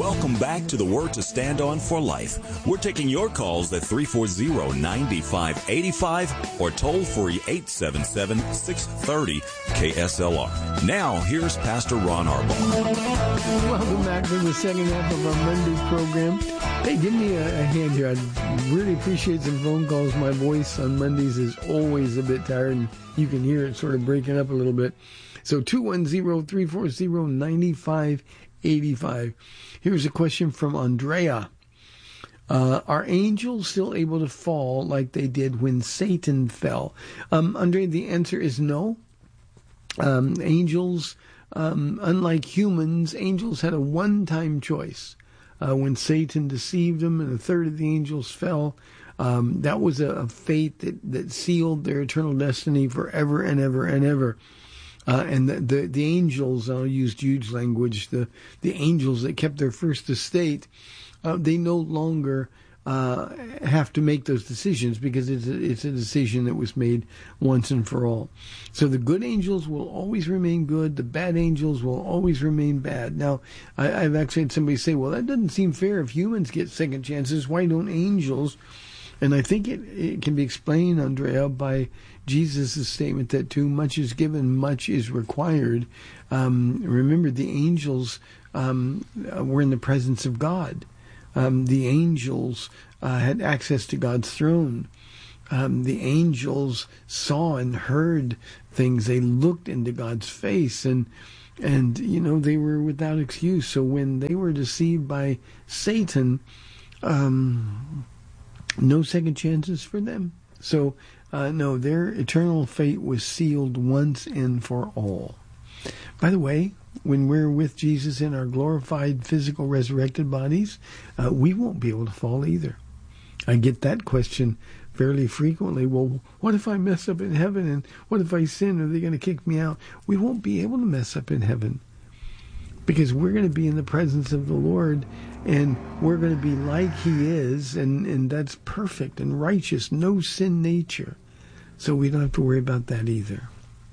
Welcome back to the Word to Stand On for Life. We're taking your calls at 340-9585 or toll free 877-630-KSLR. Now, here's Pastor Ron Arbaugh. Welcome back to the second half of our Monday program. Hey, give me a hand here. I'd really appreciate some phone calls. My voice on Mondays is always a bit tired, and you can hear it sort of breaking up a little bit. So 210-340-9585. Here's a question from Andrea. Are angels still able to fall like they did when Satan fell? Andrea, the answer is no. Angels, unlike humans, angels had a one-time choice. When Satan deceived them and a third of the angels fell, that was a fate that sealed their eternal destiny forever and ever and ever. And the angels, I'll use huge language, the angels that kept their first estate, they no longer have to make those decisions because it's a decision that was made once and for all. So the good angels will always remain good. The bad angels will always remain bad. Now, I've actually had somebody say, well, that doesn't seem fair. If humans get second chances, why don't angels? And I think it can be explained, Andrea, by Jesus' statement that too much is given, much is required. Remember, the angels were in the presence of God. The angels had access to God's throne. The angels saw and heard things. They looked into God's face, and they were without excuse. So when they were deceived by Satan, no second chances for them. So, no, their eternal fate was sealed once and for all. By the way, when we're with Jesus in our glorified physical resurrected bodies, we won't be able to fall either. I get that question fairly frequently. Well, what if I mess up in heaven? And what if I sin? Are they going to kick me out? We won't be able to mess up in heaven because we're going to be in the presence of the Lord, and we're going to be like He is, and that's perfect and righteous, no sin nature. So we don't have to worry about that either.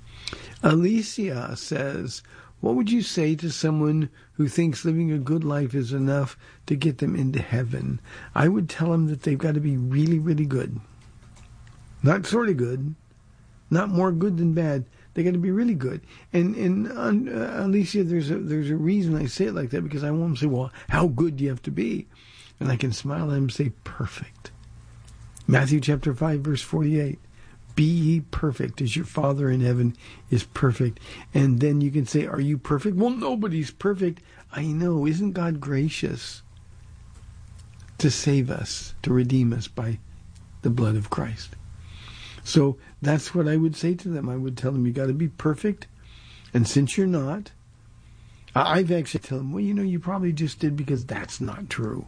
Alicia says, what would you say to someone who thinks living a good life is enough to get them into heaven? I would tell them that they've got to be really, really good. Not sort of good, not more good than bad. They got to be really good. And Alicia, there's a reason I say it like that, because I want them to say, well, how good do you have to be? And I can smile at them and say, perfect. Matthew chapter 5, verse 48. Be ye perfect as your Father in heaven is perfect. And then you can say, are you perfect? Well, nobody's perfect. I know. Isn't God gracious to save us, to redeem us by the blood of Christ? So that's what I would say to them. I would tell them, you got to be perfect. And since you're not, I've actually told them, well, you probably just did because that's not true.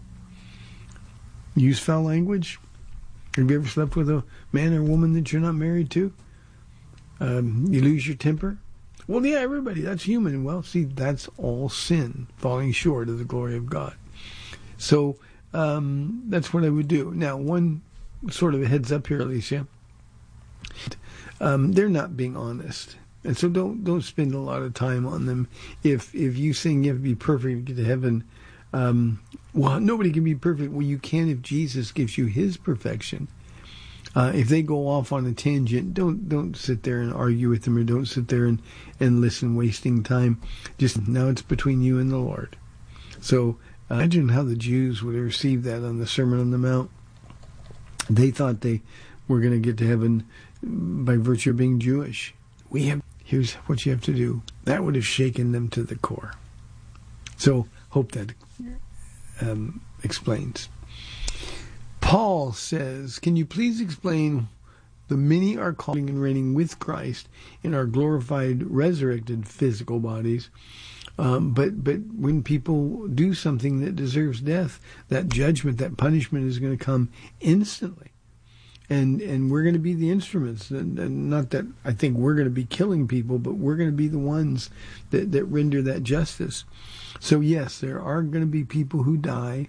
Use foul language. Have you ever slept with a man or woman that you're not married to? You lose your temper? Well, yeah, everybody, that's human. Well, see, that's all sin, falling short of the glory of God. So that's what I would do. Now, one sort of a heads up here, Alicia. They're not being honest. And so don't spend a lot of time on them. If you saying you have to be perfect to get to heaven, well, nobody can be perfect. Well, you can if Jesus gives you His perfection. If they go off on a tangent, don't sit there and argue with them, or don't sit there and listen, wasting time. Just now it's between you and the Lord. So imagine how the Jews would have received that on the Sermon on the Mount. They thought they were going to get to heaven by virtue of being Jewish. Here's what you have to do. That would have shaken them to the core. So hope that explains. Paul says, can you please explain the many are calling and reigning with Christ in our glorified, resurrected physical bodies. But when people do something that deserves death, that judgment, that punishment is going to come instantly. And we're going to be the instruments. And not that I think we're going to be killing people, but we're going to be the ones that render that justice. So yes, there are going to be people who die.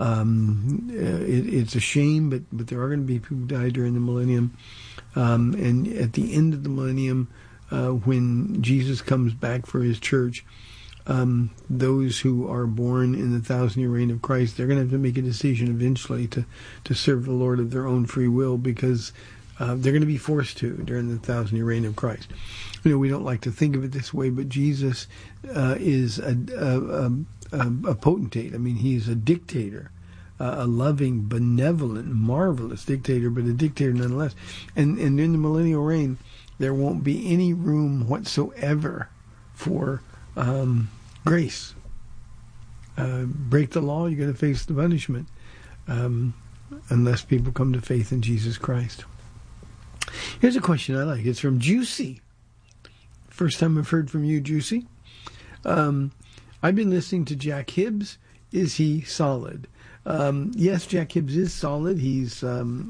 It's a shame, but there are going to be people who die during the millennium. And at the end of the millennium, when Jesus comes back for His church, those who are born in the 1,000-year reign of Christ, they're going to have to make a decision eventually to serve the Lord of their own free will, because they're going to be forced to during the 1,000-year reign of Christ. We don't like to think of it this way, but Jesus is a potentate. I mean, he's a dictator, a loving, benevolent, marvelous dictator, but a dictator nonetheless. And in the millennial reign, there won't be any room whatsoever for grace. Break the law, you're going to face the punishment, unless people come to faith in Jesus Christ. Here's a question I like. It's from Juicy. First time I've heard from you, Juicy. I've been listening to Jack Hibbs. Is he solid? Yes, Jack Hibbs is solid. He's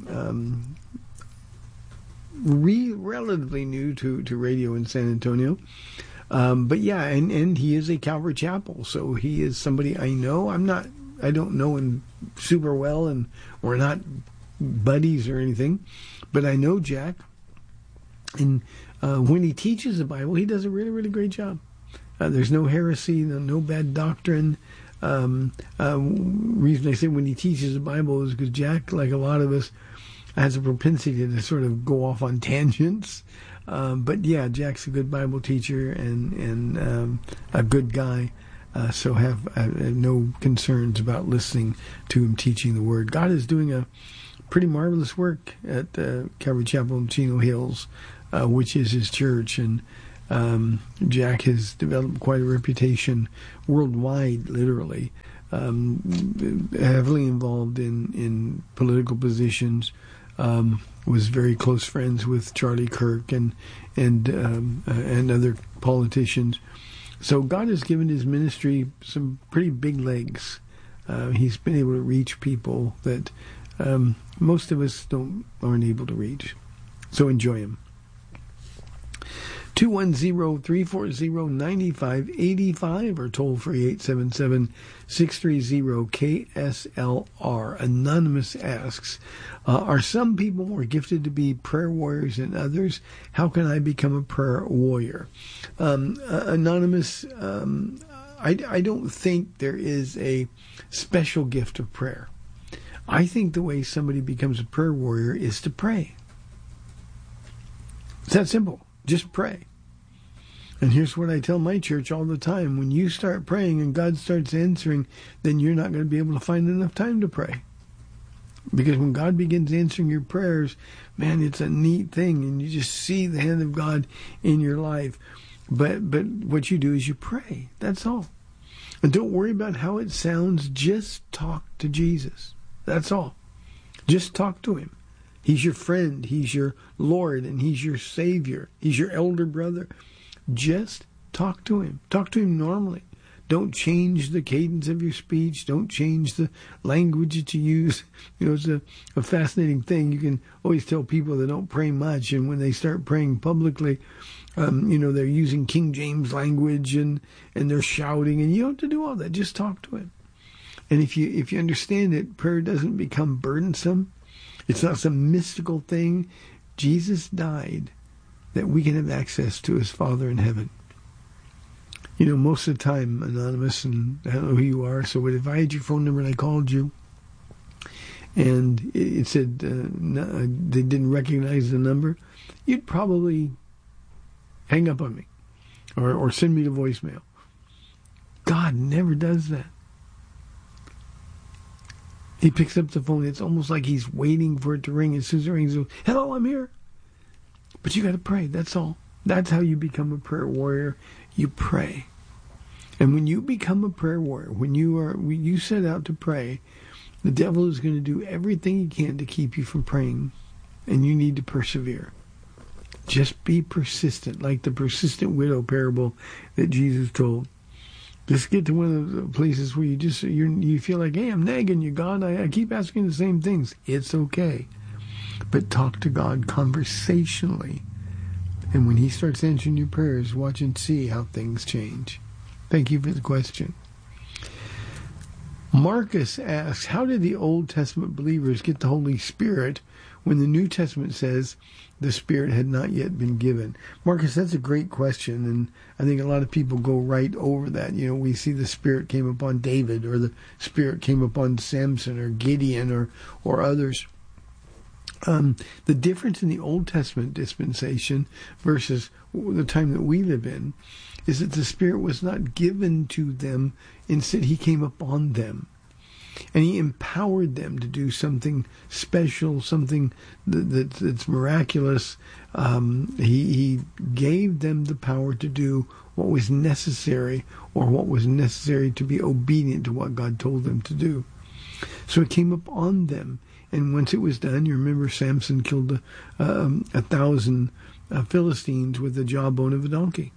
relatively new to radio in San Antonio. But yeah, and he is a Calvary Chapel, so he is somebody I know. I don't know him super well, and we're not buddies or anything, but I know Jack, and when he teaches the Bible, he does a really, really great job. There's no heresy, no bad doctrine. Reason I say when he teaches the Bible is because Jack, like a lot of us, has a propensity to sort of go off on tangents. But yeah, Jack's a good Bible teacher and a good guy. So have no concerns about listening to him teaching the Word. God is doing a pretty marvelous work at Calvary Chapel in Chino Hills, which is his church, and Jack has developed quite a reputation worldwide, literally, heavily involved in political positions, was very close friends with Charlie Kirk and other politicians. So God has given his ministry some pretty big legs. He's been able to reach people that most of us aren't able to reach. So enjoy him. 210-340-9585 or toll free 877-630-KSLR. Anonymous asks, are some people more gifted to be prayer warriors than others? How can I become a prayer warrior? Anonymous, I don't think there is a special gift of prayer. I think the way somebody becomes a prayer warrior is to pray. It's that simple. Just pray. And here's what I tell my church all the time. When you start praying and God starts answering, then you're not going to be able to find enough time to pray. Because when God begins answering your prayers, man, it's a neat thing. And you just see the hand of God in your life. But what you do is you pray. That's all. And don't worry about how it sounds. Just talk to Jesus. That's all. Just talk to him. He's your friend. He's your Lord, and he's your Savior. He's your elder brother. Just talk to him. Talk to him normally. Don't change the cadence of your speech. Don't change the language that you use. It's a fascinating thing. You can always tell people that don't pray much, and when they start praying publicly, they're using King James language and they're shouting, and you don't have to do all that. Just talk to him. And if you understand it, prayer doesn't become burdensome. It's not some mystical thing. Jesus died that we can have access to his Father in heaven. Most of the time, Anonymous, and I don't know who you are, so if I had your phone number and I called you, and it said they didn't recognize the number, you'd probably hang up on me or send me the voicemail. God never does that. He picks up the phone. It's almost like he's waiting for it to ring. As soon as it rings, hello, I'm here. But you got to pray. That's all. That's how you become a prayer warrior. You pray. And when you become a prayer warrior, when you set out to pray, the devil is going to do everything he can to keep you from praying. And you need to persevere. Just be persistent, like the persistent widow parable that Jesus told. Just get to one of the places where you feel like, hey, I'm nagging you, God. I keep asking the same things. It's okay. But talk to God conversationally. And when he starts answering your prayers, watch and see how things change. Thank you for the question. Marcus asks, how did the Old Testament believers get the Holy Spirit when the New Testament says the Spirit had not yet been given? Marcus, that's a great question, and I think a lot of people go right over that. You know, we see the Spirit came upon David, or the Spirit came upon Samson, or Gideon, or others. The difference in the Old Testament dispensation versus the time that we live in is that the Spirit was not given to them. Instead, He came upon them. And He empowered them to do something special, something that's miraculous. He gave them the power to do what was necessary, or what was necessary to be obedient to what God told them to do. So it came upon them. And once it was done, you remember Samson killed 1,000 Philistines with the jawbone of a donkey.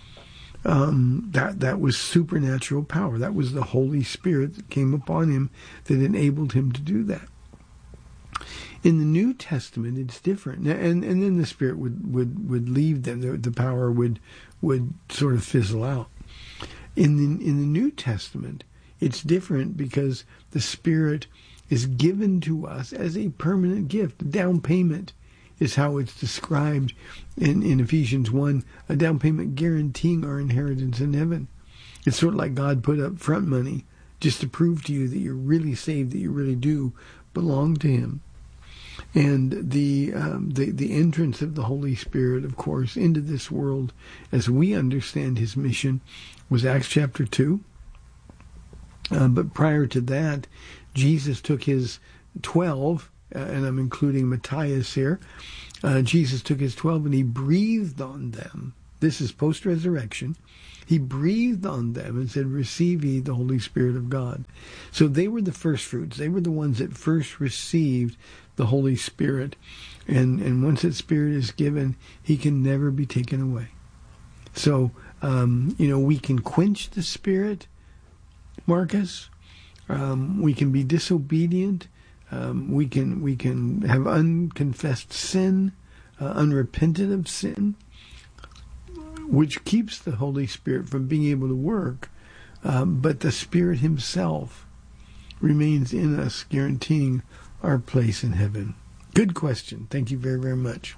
That was supernatural power. That was the Holy Spirit that came upon him that enabled him to do that. In the New Testament, it's different, and then the Spirit would leave them. The power would sort of fizzle out. In the New Testament, it's different because the Spirit is given to us as a permanent gift. Down payment is how it's described in Ephesians 1, a down payment guaranteeing our inheritance in heaven. It's sort of like God put up front money just to prove to you that you're really saved, that you really do belong to Him. And the entrance of the Holy Spirit, of course, into this world as we understand His mission was Acts chapter 2. But prior to that, Jesus took His 12, and I'm including Matthias here. Jesus took His 12 and He breathed on them. This is post-resurrection. He breathed on them and said, "Receive ye the Holy Spirit of God." So they were the first fruits. They were the ones that first received the Holy Spirit. And once that Spirit is given, He can never be taken away. So, we can quench the Spirit, Marcus. We can be disobedient. We can have unconfessed sin, unrepentant of sin, which keeps the Holy Spirit from being able to work. But the Spirit Himself remains in us, guaranteeing our place in heaven. Good question. Thank you very, very much.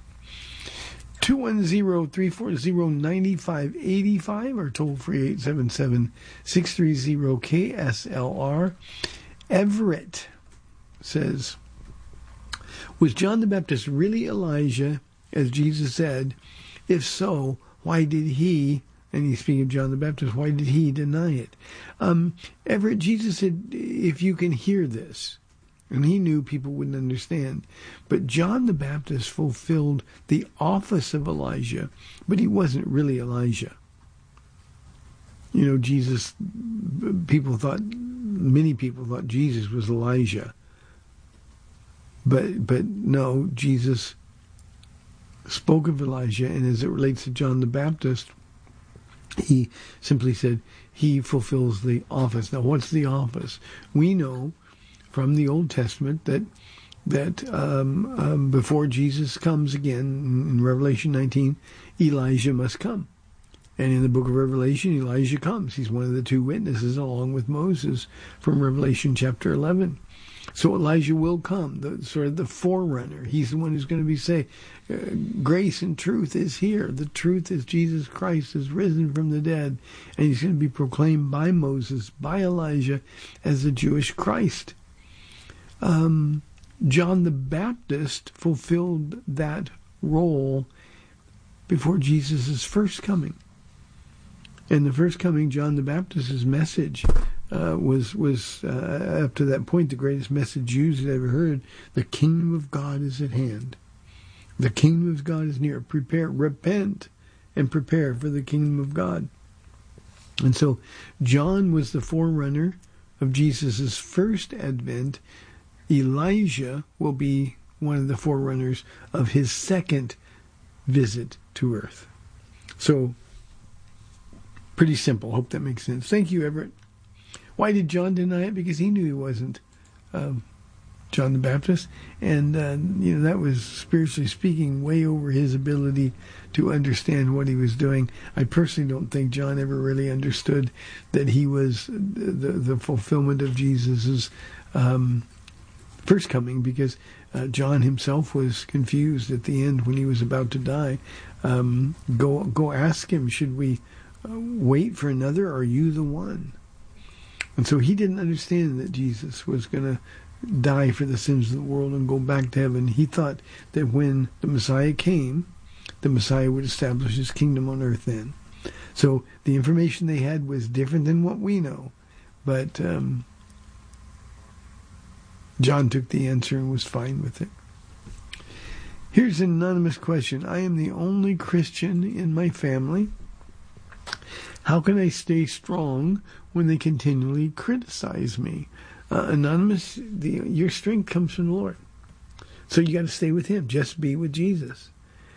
210-340-9585 or toll-free 877-630-KSLR. Everett says, was John the Baptist really Elijah, as Jesus said? If so, why did he, and he's speaking of John the Baptist, why did he deny it? Everett, Jesus said, if you can hear this, and He knew people wouldn't understand. But John the Baptist fulfilled the office of Elijah, but he wasn't really Elijah. Jesus, many people thought Jesus was Elijah. But no, Jesus spoke of Elijah, and as it relates to John the Baptist, He simply said he fulfills the office. Now, what's the office? We know from the Old Testament that before Jesus comes again in Revelation 19, Elijah must come. And in the book of Revelation, Elijah comes. He's one of the two witnesses along with Moses from Revelation chapter 11. So Elijah will come, the forerunner. He's the one who's going to be saying, grace and truth is here. The truth is Jesus Christ is risen from the dead. And He's going to be proclaimed by Moses, by Elijah, as the Jewish Christ. John the Baptist fulfilled that role before Jesus' first coming. And the first coming, John the Baptist's message was up to that point the greatest message Jews had ever heard. The kingdom of God is at hand. The kingdom of God is near. Repent, and prepare for the kingdom of God. And so John was the forerunner of Jesus' first advent. Elijah will be one of the forerunners of His second visit to earth. So, pretty simple. Hope that makes sense. Thank you, Everett. Why did John deny it? Because he knew he wasn't John the Baptist. And, that was, spiritually speaking, way over his ability to understand what he was doing. I personally don't think John ever really understood that he was the fulfillment of Jesus's first coming, because John himself was confused at the end when he was about to die. Go ask him, should we wait for another, or are you the one? And so he didn't understand that Jesus was going to die for the sins of the world and go back to heaven. He thought that when the Messiah came, the Messiah would establish his kingdom on earth then. So the information they had was different than what we know. But John took the answer and was fine with it. Here's an anonymous question. I am the only Christian in my family. How can I stay strong when they continually criticize me? Anonymous, your strength comes from the Lord. So you got to stay with him. Just be with Jesus.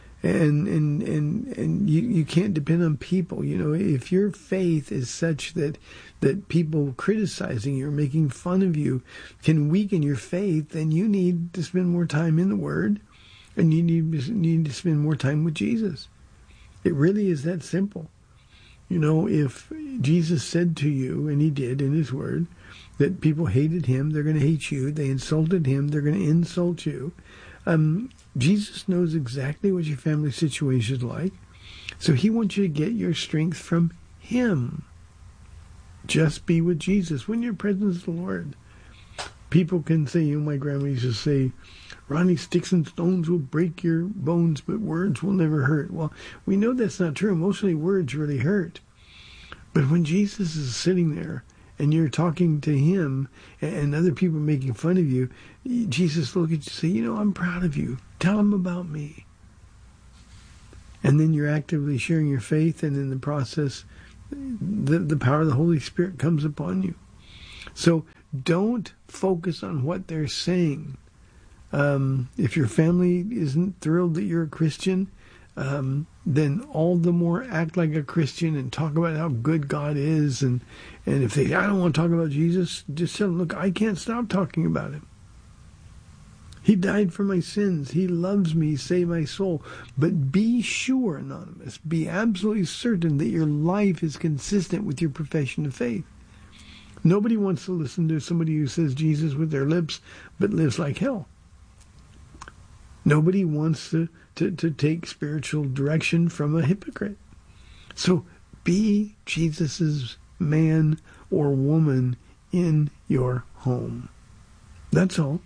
And you can't depend on people. You know, if your faith is such that people criticizing you or making fun of you can weaken your faith, then you need to spend more time in the Word, and you need to spend more time with Jesus. It really is that simple. You know, if Jesus said to you, and he did in his Word, that people hated him, they're going to hate you. They insulted him, they're going to insult you. Jesus knows exactly what your family situation is like, so he wants you to get your strength from him. Just be with Jesus. When you're present with the Lord, people can say, you know, my grandma used to say, Ronnie, sticks and stones will break your bones, but words will never hurt. Well, we know that's not true. Mostly words really hurt. But when Jesus is sitting there and you're talking to him and other people are making fun of you, Jesus will look at you and say, you know, I'm proud of you. Tell them about me. And then you're actively sharing your faith, and in the process, the power of the Holy Spirit comes upon you. So don't focus on what they're saying. If your family isn't thrilled that you're a Christian, then all the more act like a Christian and talk about how good God is. And if they, I don't want to talk about Jesus, just tell them, look, I can't stop talking about him. He died for my sins. He loves me. He saved my soul. But be sure, Anonymous, be absolutely certain that your life is consistent with your profession of faith. Nobody wants to listen to somebody who says Jesus with their lips but lives like hell. Nobody wants to take spiritual direction from a hypocrite. So be Jesus's man or woman in your home. That's all.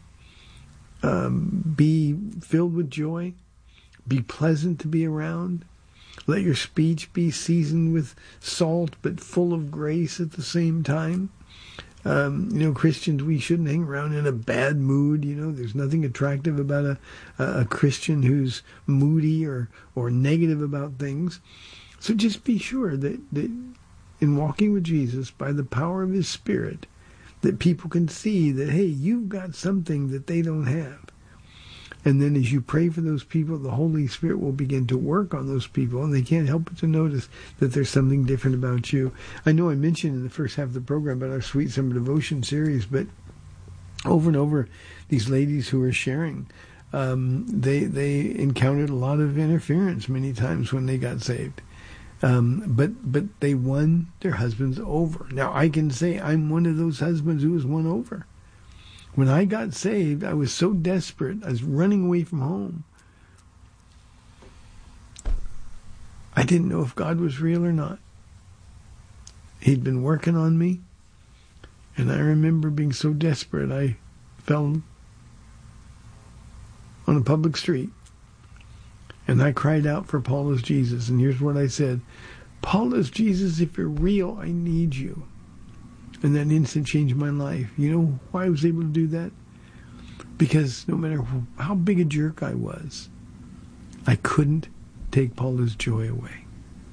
Be filled with joy. Be pleasant to be around. Let your speech be seasoned with salt, but full of grace at the same time. You know, Christians, we shouldn't hang around in a bad mood. You know, there's nothing attractive about a Christian who's moody or negative about things. So just be sure that in walking with Jesus, by the power of his Spirit, that people can see that, hey, you've got something that they don't have. And then as you pray for those people, the Holy Spirit will begin to work on those people, and they can't help but to notice that there's something different about you. I know I mentioned in the first half of the program about our Sweet Summer Devotion series, but over and over, these ladies who are sharing, they encountered a lot of interference many times when they got saved. But they won their husbands over. Now, I can say I'm one of those husbands who was won over. When I got saved, I was so desperate. I was running away from home. I didn't know if God was real or not. He'd been working on me. And I remember being so desperate, I fell on a public street. And I cried out for Paula's Jesus. And here's what I said. Paula's Jesus, if you're real, I need you. And that instant changed my life. You know why I was able to do that? Because no matter how big a jerk I was, I couldn't take Paula's joy away.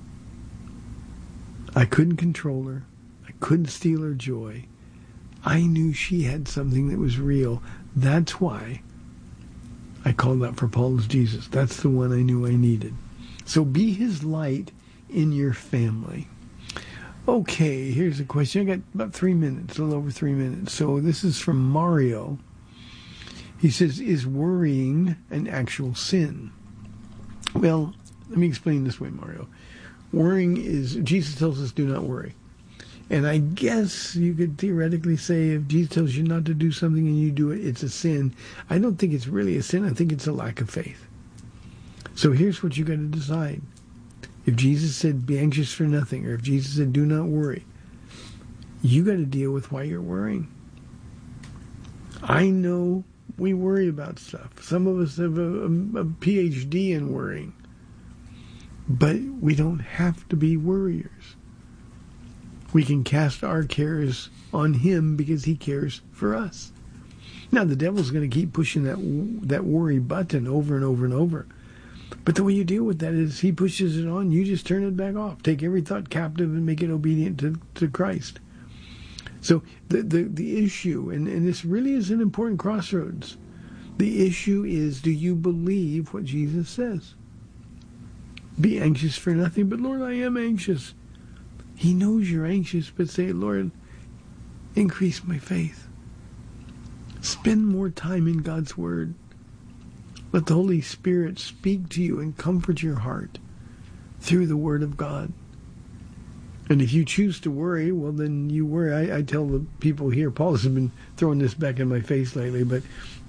I couldn't control her. I couldn't steal her joy. I knew she had something that was real. That's why I called out for Paula's Jesus. That's the one I knew I needed. So be his light in your family. Okay, here's a question. I got about 3 minutes, a little over 3 minutes. So this is from Mario. He says, is worrying an actual sin? Well, let me explain this way, Mario. Worrying is, Jesus tells us do not worry. And I guess you could theoretically say if Jesus tells you not to do something and you do it, it's a sin. I don't think it's really a sin. I think it's a lack of faith. So here's what you got to decide. If Jesus said, be anxious for nothing, or if Jesus said, do not worry, you got to deal with why you're worrying. I know we worry about stuff. Some of us have a PhD in worrying. But we don't have to be worriers. We can cast our cares on him because he cares for us. Now, the devil's going to keep pushing that worry button over and over and over. But the way you deal with that is he pushes it on, you just turn it back off. Take every thought captive and make it obedient to Christ. So the issue, and this really is an important crossroads, the issue is, do you believe what Jesus says? Be anxious for nothing, but Lord, I am anxious. He knows you're anxious, but say, Lord, increase my faith. Spend more time in God's Word. Let the Holy Spirit speak to you and comfort your heart through the Word of God. And if you choose to worry, well, then you worry. I tell the people here, Paul has been throwing this back in my face lately, but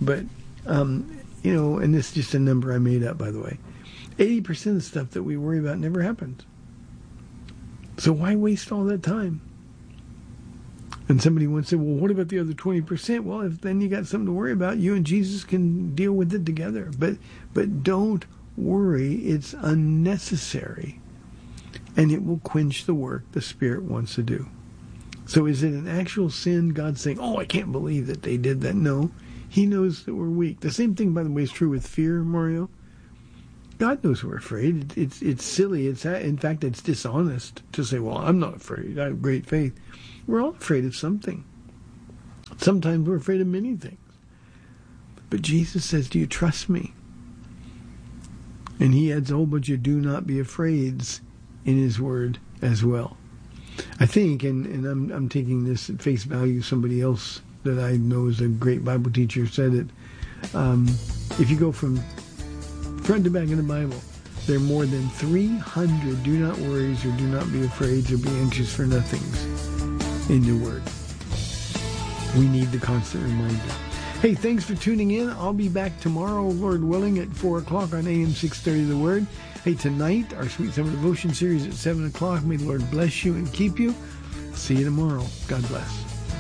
and this is just a number I made up, by the way. 80% of the stuff that we worry about never happens. So why waste all that time? And somebody once said, well, what about the other 20%? Well, if then you got something to worry about, you and Jesus can deal with it together. But don't worry. It's unnecessary. And it will quench the work the Spirit wants to do. So is it an actual sin? God saying, oh, I can't believe that they did that. No, he knows that we're weak. The same thing, by the way, is true with fear, Mario. God knows we're afraid. It's silly. In fact, it's dishonest to say, well, I'm not afraid. I have great faith. We're all afraid of something. Sometimes we're afraid of many things. But Jesus says, do you trust me? And he adds a whole bunch of do not be afraids in his word as well. I think, and I'm taking this at face value, somebody else that I know is a great Bible teacher said it. If you go from front to back in the Bible, there are more than 300 do not worries or do not be afraid or be anxious for nothings in the Word. We need the constant reminder. Hey, thanks for tuning in. I'll be back tomorrow, Lord willing, at 4 o'clock on AM 630 The Word. Hey, tonight, our Sweet Summer Devotion series at 7 o'clock. May the Lord bless you and keep you. See you tomorrow. God bless.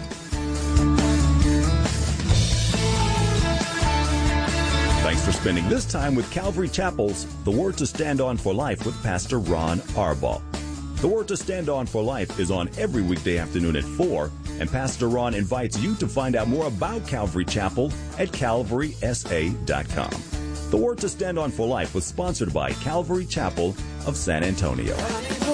Thanks for spending this time with Calvary Chapel's The Word to Stand On for Life with Pastor Ron Arbaugh. The Word to Stand On for Life is on every weekday afternoon at 4, and Pastor Ron invites you to find out more about Calvary Chapel at calvarysa.com. The Word to Stand On for Life was sponsored by Calvary Chapel of San Antonio.